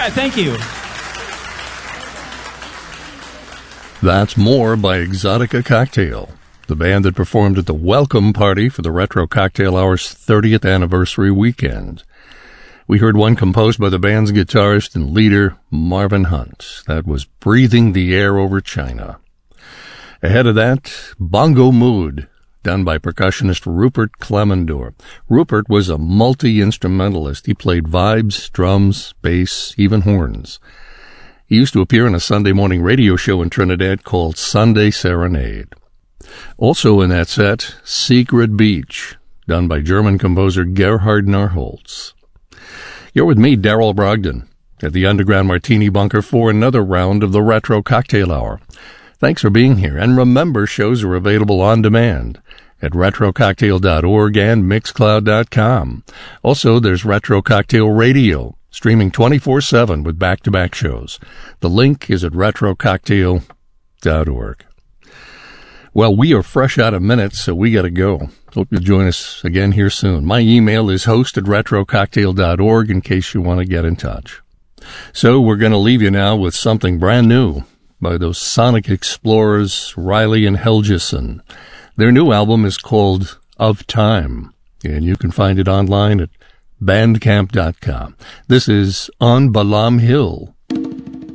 right, thank you. That's More by Exotica Cocktail, the band that performed at the welcome party for the Retro Cocktail Hour's 30th anniversary weekend. We heard one composed by the band's guitarist and leader, Marvin Hunt. That was Breathing the Air Over China. Ahead of that, Bongo Mood, done by percussionist Rupert Clemendor. Rupert was a multi-instrumentalist. He played vibes, drums, bass, even horns. He used to appear in a Sunday morning radio show in Trinidad called Sunday Serenade. Also in that set, Secret Beach, done by German composer Gerhard Narholz. You're with me, Darrell Brogdon, at the Underground Martini Bunker for another round of the Retro Cocktail Hour. Thanks for being here, and remember, shows are available on demand at retrococktail.org and mixcloud.com. Also, there's Retro Cocktail Radio, streaming 24/7 with back-to-back shows. The link is at retrococktail.org. Well, we are fresh out of minutes, so we got to go. Hope you'll join us again here soon. My email is host@retrococktail.org in case you want to get in touch. So we're going to leave you now with something brand new by those Sonic Explorers, Riley and Helgeson. Their new album is called Of Time, and you can find it online at bandcamp.com. This is On Balam Hill.